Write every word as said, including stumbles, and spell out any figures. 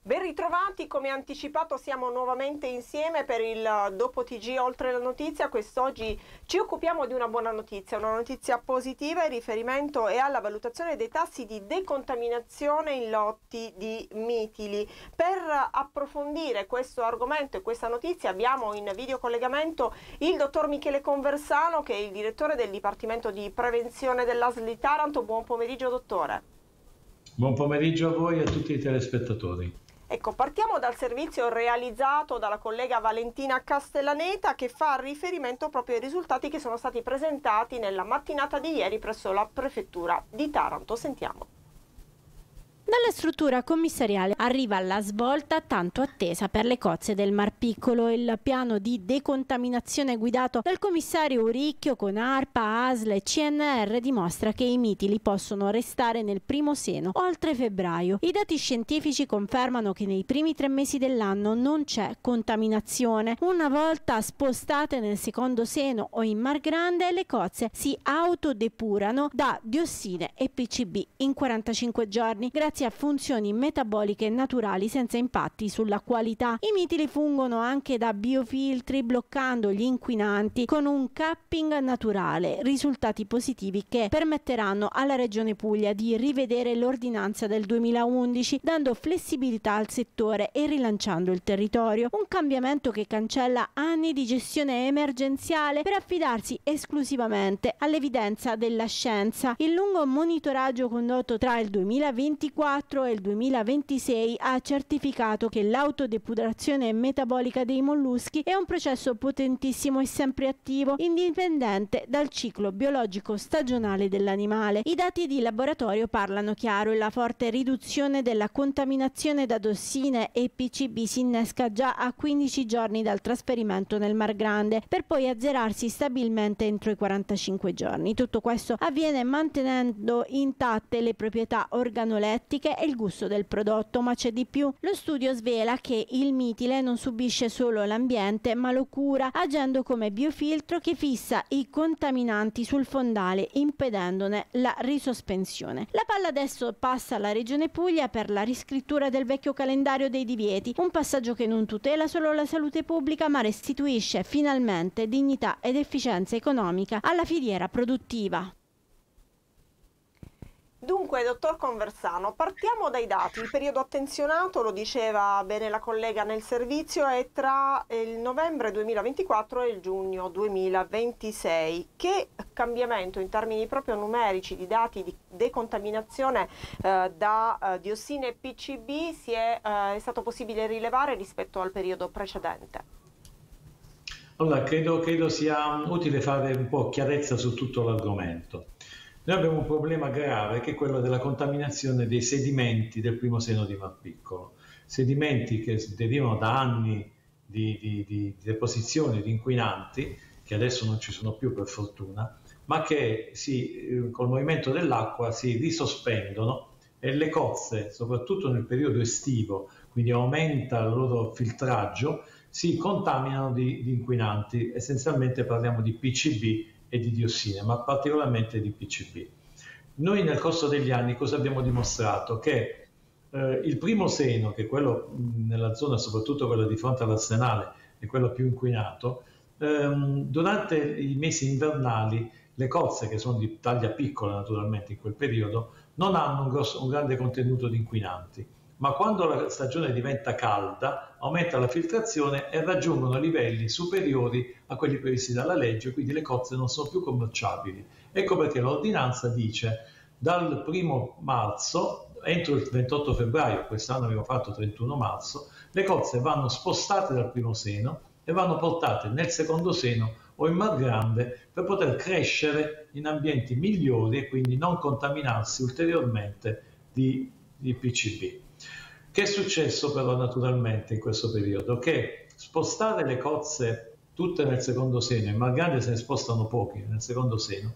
Ben ritrovati, come anticipato siamo nuovamente insieme per il Dopo T G Oltre la Notizia. Quest'oggi ci occupiamo di una buona notizia, una notizia positiva in riferimento e alla valutazione dei tassi di decontaminazione in lotti di mitili. Per approfondire questo argomento e questa notizia abbiamo in videocollegamento il dottor Michele Conversano, che è il direttore del Dipartimento di Prevenzione dell'A S L di Taranto. Buon pomeriggio, dottore. Buon pomeriggio a voi e a tutti i telespettatori. Ecco, partiamo dal servizio realizzato dalla collega Valentina Castellaneta, che fa riferimento proprio ai risultati che sono stati presentati nella mattinata di ieri presso la Prefettura di Taranto. Sentiamo. Dalla struttura commissariale arriva la svolta tanto attesa per le cozze del Mar Piccolo. Il piano di decontaminazione guidato dal commissario Uricchio con ARPA, A S L e C N R dimostra che i mitili possono restare nel primo seno oltre febbraio. I dati scientifici confermano che nei primi tre mesi dell'anno non c'è contaminazione. Una volta spostate nel secondo seno o in Mar Grande, le cozze si autodepurano da diossine e P C B in quarantacinque giorni grazie a funzioni metaboliche naturali senza impatti sulla qualità. I mitili fungono anche da biofiltri bloccando gli inquinanti con un capping naturale, risultati positivi che permetteranno alla Regione Puglia di rivedere l'ordinanza del duemilaundici dando flessibilità al settore e rilanciando il territorio. Un cambiamento che cancella anni di gestione emergenziale per affidarsi esclusivamente all'evidenza della scienza. Il lungo monitoraggio condotto tra il duemilaventiquattro e il duemilaventisei ha certificato che l'autodepurazione metabolica dei molluschi è un processo potentissimo e sempre attivo, indipendente dal ciclo biologico stagionale dell'animale. I dati di laboratorio parlano chiaro e la forte riduzione della contaminazione da tossine e P C B si innesca già a quindici giorni dal trasferimento nel Mar Grande, per poi azzerarsi stabilmente entro i quarantacinque giorni. Tutto questo avviene mantenendo intatte le proprietà organolettiche e il gusto del prodotto, ma c'è di più. Lo studio svela che il mitile non subisce solo l'ambiente, ma lo cura agendo come biofiltro che fissa i contaminanti sul fondale, impedendone la risospensione. La palla adesso passa alla Regione Puglia per la riscrittura del vecchio calendario dei divieti, un passaggio che non tutela solo la salute pubblica, ma restituisce finalmente dignità ed efficienza economica alla filiera produttiva. Dunque, dottor Conversano, partiamo dai dati. Il periodo attenzionato, lo diceva bene la collega nel servizio, è tra il novembre duemilaventiquattro e il giugno duemilaventisei. Che cambiamento in termini proprio numerici di dati di decontaminazione eh, da eh, diossine e P C B si è, eh, è stato possibile rilevare rispetto al periodo precedente? Allora, credo, credo sia utile fare un po' chiarezza su tutto l'argomento. Noi abbiamo un problema grave che è quello della contaminazione dei sedimenti del primo seno di Mar Piccolo, sedimenti che derivano da anni di, di, di deposizione di inquinanti, che adesso non ci sono più per fortuna, ma che si, col movimento dell'acqua si risospendono e le cozze, soprattutto nel periodo estivo, quindi aumenta il loro filtraggio, si contaminano di, di inquinanti. Essenzialmente parliamo di P C B e di diossine, ma particolarmente di P C B. Noi nel corso degli anni cosa abbiamo dimostrato? Che eh, il primo seno, che è quello mh, nella zona, soprattutto quello di fronte all'Arsenale, è quello più inquinato, ehm, durante i mesi invernali le cozze, che sono di taglia piccola naturalmente in quel periodo, non hanno un, grosso, un grande contenuto di inquinanti, ma quando la stagione diventa calda aumenta la filtrazione e raggiungono livelli superiori a quelli previsti dalla legge, quindi le cozze non sono più commerciabili. Ecco perché l'ordinanza dice dal primo marzo, entro il ventotto febbraio, quest'anno abbiamo fatto trentuno marzo, le cozze vanno spostate dal primo seno e vanno portate nel secondo seno o in Mar Grande per poter crescere in ambienti migliori e quindi non contaminarsi ulteriormente di, di P C B. Che è successo però naturalmente in questo periodo? Che spostare le cozze tutte nel secondo seno, in Mar Grande se ne spostano pochi nel secondo seno,